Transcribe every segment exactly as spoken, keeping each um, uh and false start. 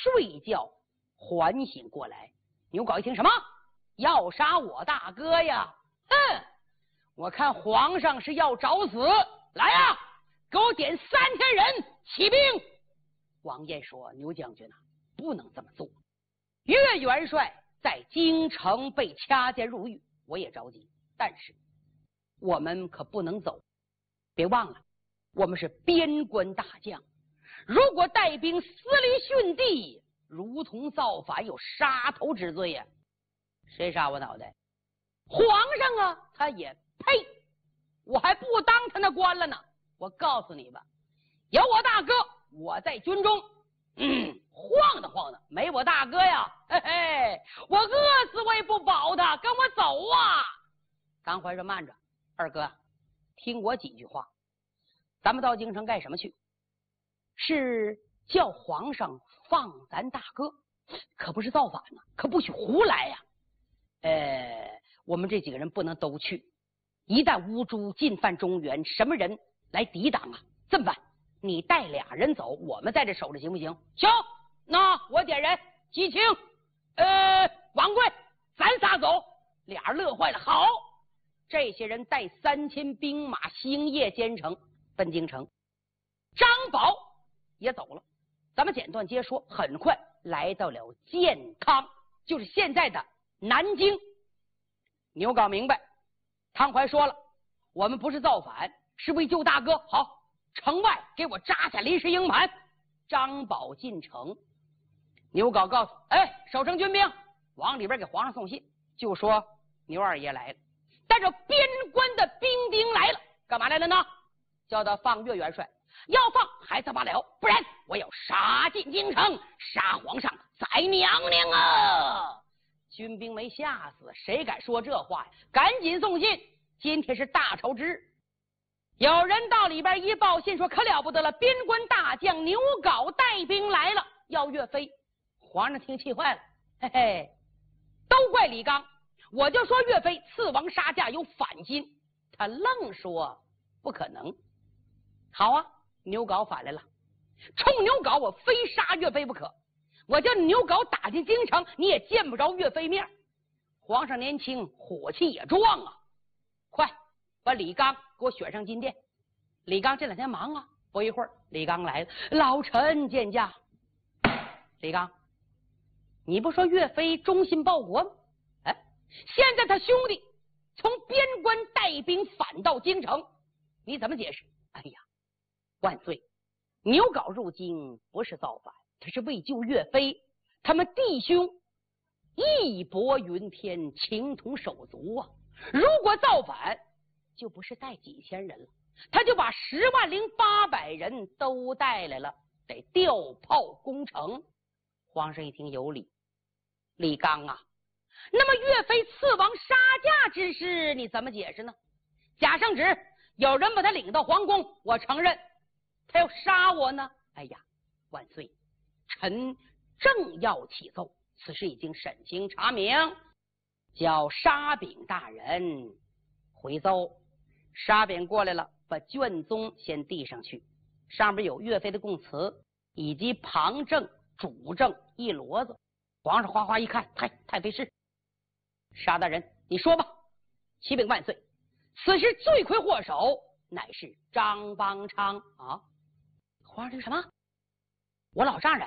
睡觉缓醒过来。牛皋一听，什么要杀我大哥呀？哼，我看皇上是要找死，来呀，给我点三千人起兵。王彦说，牛将军啊，不能这么做。岳元帅在京城被掐尖入狱，我也着急，但是我们可不能走。别忘了，我们是边关大将，如果带兵私离殉地，如同造反，有杀头之罪呀、啊！谁杀我脑袋？皇上啊，他也呸！我还不当他那官了呢。我告诉你吧，有我大哥，我在军中，嗯，晃的晃的，没我大哥呀，嘿嘿，我饿死我也不保他，跟我走啊！张怀说，慢着，二哥，听我几句话。咱们到京城干什么去？是叫皇上放咱大哥，可不是造反呢，可不许胡来呀、啊！呃，我们这几个人不能都去，一旦乌珠进犯中原，什么人来抵挡啊？这么办，你带俩人走，我们在这守着，行不行？行，那我点人，吉庆，呃，王贵，咱仨走。俩人乐坏了，好，这些人带三千兵马，星夜兼程奔京城。张宝也走了，咱们简短接说，很快来到了建康，就是现在的南京。牛皋明白，汤怀说了，我们不是造反，是为救大哥。好，城外给我扎下临时营盘。张宝进城，牛皋告诉，哎，守城军兵往里边给皇上送信，就说牛二爷来了，带着边关的兵丁来了，干嘛来了呢？叫他放岳元帅，要放还他妈了，不然我要杀进京城，杀皇上宰娘娘啊！军兵没吓死，谁敢说这话呀？赶紧送信，今天是大仇之日。有人到里边一报信说，可了不得了，边关大将牛皋带兵来了，要岳飞。皇上听气坏了，嘿嘿，都怪李纲，我就说岳飞刺王杀驾有反心，他愣说不可能。好啊，牛皋反来了，冲牛皋我非杀岳飞不可，我叫牛皋打进京城，你也见不着岳飞面。皇上年轻，火气也壮啊，快把李纲给我选上金殿。李纲这两天忙啊，不一会儿李纲来了，老臣见驾。李纲，你不说岳飞忠心报国吗？哎，现在他兄弟从边关带兵反到京城，你怎么解释？哎呀，万岁！牛皋入京不是造反，他是为救岳飞。他们弟兄义薄云天，情同手足啊！如果造反，就不是带几千人了，他就把十万零八百人都带来了，得调炮攻城。皇上一听有理，李纲啊，那么岳飞刺王杀驾之事你怎么解释呢？假圣旨，有人把他领到皇宫，我承认他要杀我呢。哎呀，万岁，臣正要起奏，此事已经审清查明，叫沙炳大人回奏。沙炳过来了，把卷宗先递上去，上面有岳飞的供词以及旁证主证一摞子。皇上哗哗一看，太太妃是。沙大人，你说吧。启禀万岁，此事罪魁祸首乃是张邦昌啊！皇上，这是什么？我老丈人。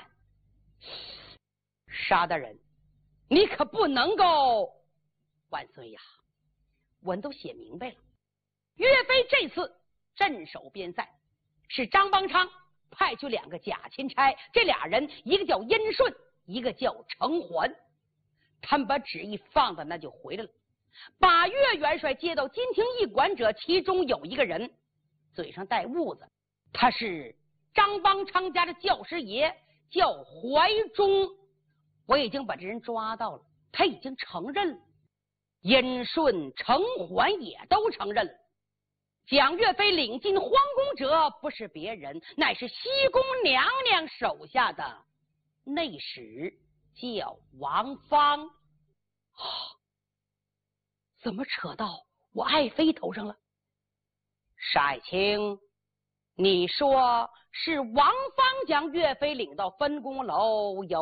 沙大人，你可不能够！万岁呀，文都写明白了，岳飞这次镇守边塞，是张邦昌派去两个假钦差，这俩人一个叫殷顺，一个叫程环。他们把旨意放在那就回来了，把岳元帅接到金庭驿馆者，其中有一个人嘴上带痦子，他是张邦昌家的教师爷，叫怀忠。我已经把这人抓到了，他已经承认了，殷顺、程环也都承认了。将岳飞领进皇宫者不是别人，乃是西宫娘娘手下的内史，叫王芳。啊，怎么扯到我爱妃头上了？沙爱卿，你说是王芳将岳飞领到分宫楼，有